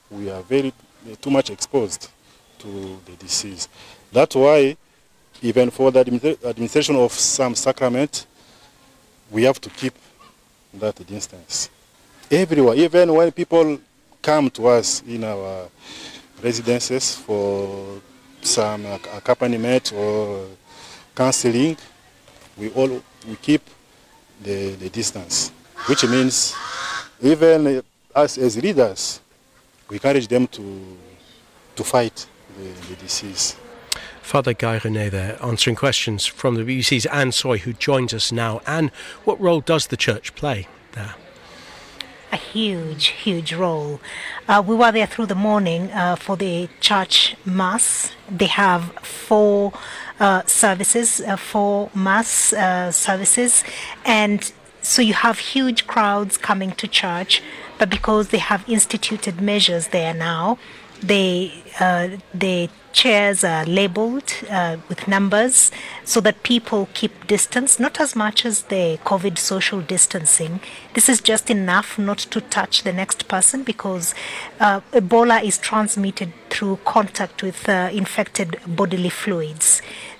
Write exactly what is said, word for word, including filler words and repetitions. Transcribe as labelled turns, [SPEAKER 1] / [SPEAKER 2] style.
[SPEAKER 1] we are very too much exposed to the disease. That's why even for the administration of some sacrament, we have to keep that distance. Everywhere, even when people come to us in our residences for some accompaniment or counseling, we all we keep the, the distance, which means even us as leaders, we encourage them to to fight the, the disease.
[SPEAKER 2] Father Guy René there, answering questions from the B B C's Anne Soy, who joins us now. Anne, what role does the church play there?
[SPEAKER 3] A huge, huge role. Uh, we were there through the morning uh, for the church mass. They have four uh, services, uh, four mass uh, services, and so you have huge crowds coming to church. But because they have instituted measures there now, they uh, the chairs are labeled uh, with numbers so that people keep distance, not as much as the COVID social distancing. This is just enough not to touch the next person, because uh, Ebola is transmitted through contact with uh, infected bodily fluids.